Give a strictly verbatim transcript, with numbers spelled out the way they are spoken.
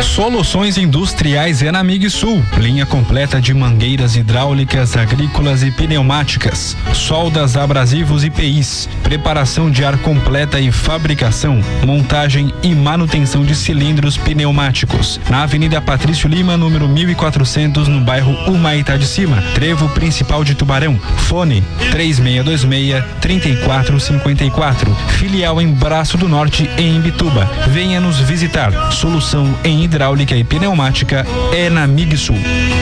Soluções Industriais é na MigSul. Linha completa de mangueiras hidráulicas, agrícolas e pneumáticas. Soldas, abrasivos e P Is. Preparação de ar completa e fabricação, montagem e manutenção de cilindros pneumáticos. Na Avenida Patrício Lima, número mil e quatrocentos, no bairro Humaitá de Cima. Trevo Principal de Tubarão. Fone três seis dois seis, três quatro cinco quatro. Filial em Braço do Norte, em Imbituba. Venha nos visitar. Solução em hidráulica e pneumática é na MigSul.